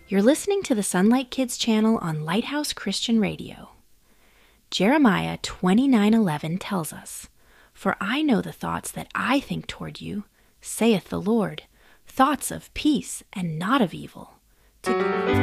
You're listening to the Sunlight Kids channel on Lighthouse Christian Radio. Jeremiah 29:11 tells us, "For I know the thoughts that I think toward you, saith the Lord, thoughts of peace and not of evil, to give you